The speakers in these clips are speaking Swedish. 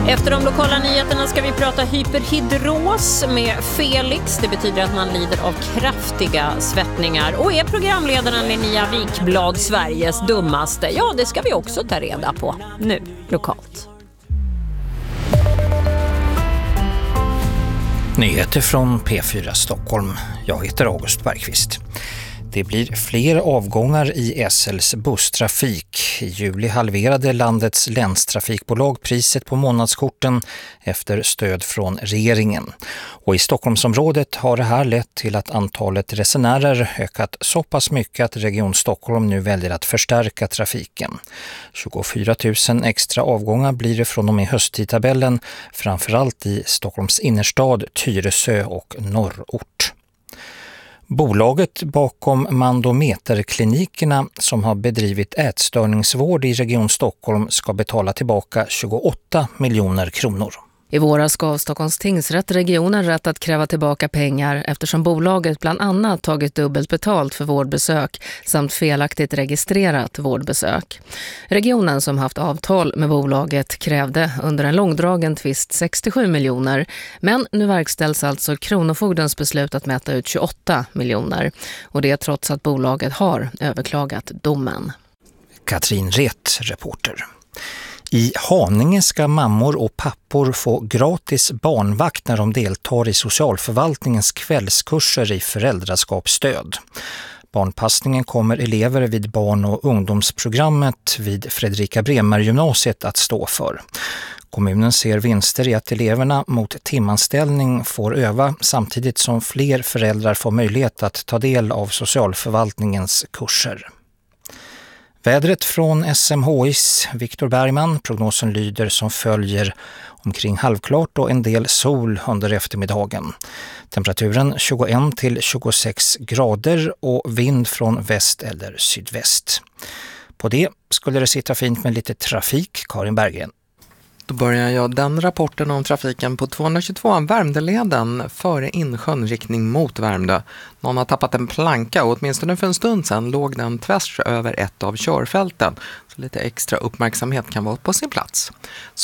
Efter de lokala nyheterna ska vi prata hyperhidros med Felix. Det betyder att man lider av kraftiga svettningar. Och är programledaren Linnea Wikblad Sveriges dummaste? Ja, det ska vi också ta reda på nu, lokalt. Nyheter från P4 Stockholm. Jag heter August Bergqvist. Det blir fler avgångar i SLs busstrafik. I juli halverade landets länstrafikbolag priset på månadskorten efter stöd från regeringen. Och i Stockholmsområdet har det här lett till att antalet resenärer ökat så pass mycket att Region Stockholm nu väljer att förstärka trafiken. 24 000 extra avgångar blir det från och med hösttidtabellen, framförallt i Stockholms innerstad, Tyresö och norrort. Bolaget bakom Mandometerklinikerna som har bedrivit ätstörningsvård i Region Stockholm ska betala tillbaka 28 miljoner kronor. I våras gav Stockholms tingsrätt regionen rätt att kräva tillbaka pengar eftersom bolaget bland annat tagit dubbelt betalt för vårdbesök samt felaktigt registrerat vårdbesök. Regionen som haft avtal med bolaget krävde under en långdragen tvist 67 miljoner, men nu verkställs alltså Kronofogdens beslut att mäta ut 28 miljoner och det trots att bolaget har överklagat domen. Katrin Ret, reporter. I Haninge ska mammor och pappor få gratis barnvakt när de deltar i socialförvaltningens kvällskurser i föräldraskapsstöd. Barnpassningen kommer elever vid barn- och ungdomsprogrammet vid Fredrika Bremer-gymnasiet att stå för. Kommunen ser vinster i att eleverna mot timanställning får öva samtidigt som fler föräldrar får möjlighet att ta del av socialförvaltningens kurser. Vädret från SMHIs Viktor Bergman. Prognosen lyder som följer: omkring halvklart och en del sol under eftermiddagen. Temperaturen 21 till 26 grader och vind från väst eller sydväst. På det skulle det sitta fint med lite trafik. Karin Berggren. Då börjar jag den rapporten om trafiken på 222 Värmdöleden före Insjön riktning mot Värmdö. Någon har tappat en planka och åtminstone för en stund sedan låg den tvärs över ett av körfälten. Så lite extra uppmärksamhet kan vara på sin plats.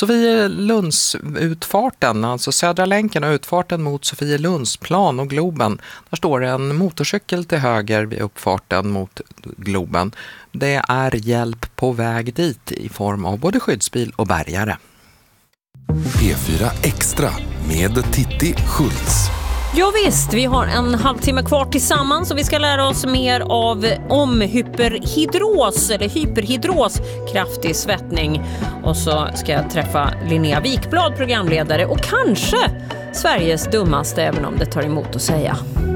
Sofielundsutfarten, alltså Södra länken och utfarten mot Sofielundsplan och Globen. Där står en motorcykel till höger vid uppfarten mot Globen. Det är hjälp på väg dit i form av både skyddsbil och bärgare. P4 Extra med Titti Schultz. Ja visst, vi har en halvtimme kvar tillsammans och vi ska lära oss mer om hyperhidros, kraftig svettning. Och så ska jag träffa Linnea Wikblad, programledare och kanske Sveriges dummaste, även om det tar emot att säga.